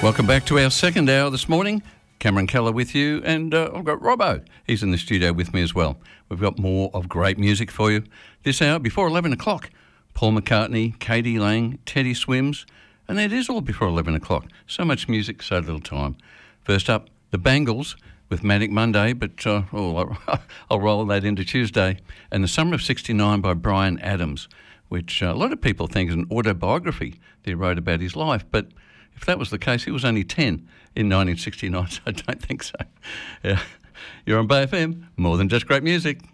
Welcome back to our second hour this morning. Cameron Keller with you, and I've got Robbo. He's in the studio with me as well. We've got more of great music for you this hour before 11 o'clock. Paul McCartney, Katie Lang, Teddy Swims, and it is all before 11 o'clock. So much music, so little time. First up, the Bangles with Manic Monday, but I'll roll that into Tuesday. And The Summer of 69 by Bryan Adams, which a lot of people think is an autobiography that he wrote about his life, but if that was the case, he was only 10 in 1969, so I don't think so. Yeah. You're on Bay FM, more than just great music.